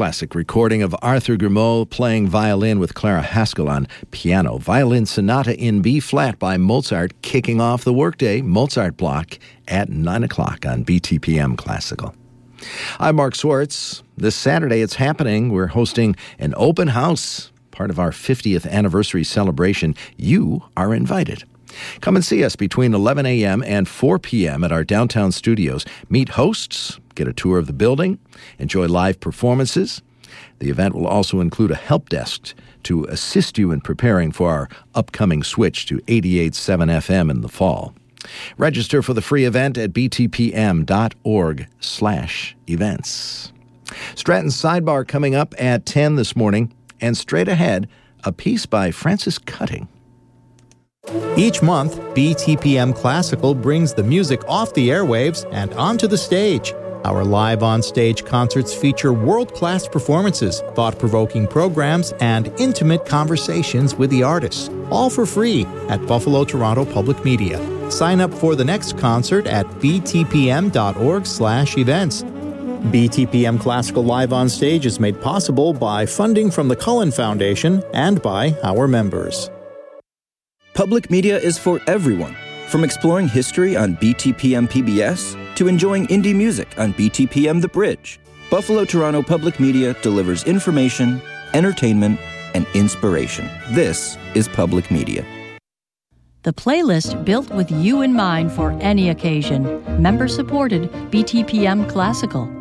classic recording of Arthur Grimaud playing violin with Clara Haskell on piano. Violin Sonata in B-flat by Mozart, kicking off the workday Mozart block at 9 o'clock on BTPM Classical. I'm Mark Swartz. This Saturday it's happening. We're hosting an open house, part of our 50th anniversary celebration. You are invited. Come and see us between 11 a.m. and 4 p.m. at our downtown studios. Meet hosts, get a tour of the building, enjoy live performances. The event will also include a help desk to assist you in preparing for our upcoming switch to 88.7 FM in the fall. Register for the free event at btpm.org/events. Stratton's Sidebar coming up at 10 this morning, and straight ahead, a piece by Francis Cutting. Each month, BTPM Classical brings the music off the airwaves and onto the stage. Our live on-stage concerts feature world-class performances, thought-provoking programs, and intimate conversations with the artists, all for free at Buffalo Toronto Public Media. Sign up for the next concert at btpm.org/events. BTPM Classical Live on Stage is made possible by funding from the Cullen Foundation and by our members. Public media is for everyone, from exploring history on BTPM PBS to enjoying indie music on BTPM The Bridge. Buffalo Toronto Public Media delivers information, entertainment, and inspiration. This is public media. The playlist built with you in mind for any occasion. Member-supported BTPM Classical.